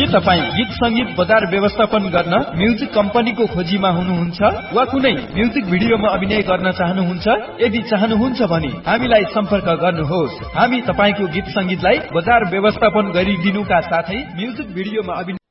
तपाई गीत संगीत बजार व्यवस्थापन गर्न म्युजिक कम्पनीको खोजीमा हुनुहुन्छ वा कुनै म्युजिक भिडियोमा अभिनय गर्न चाहनुहुन्छ? यदि चाहनुहुन्छ भने हामीलाई सम्पर्क गर्नुहोस्। हामी तपाईको गीत संगीतलाई बजार व्यवस्थापन गरिदिनुका साथै म्युजिक भिडियोमा अभिनय